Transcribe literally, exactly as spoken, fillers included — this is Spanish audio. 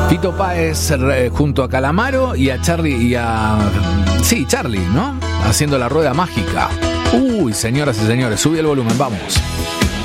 Fito Páez eh, junto a Calamaro y a Charlie y a... Sí, Charlie, ¿no? Haciendo la rueda mágica. Uy, señoras y señores, sube el volumen, vamos.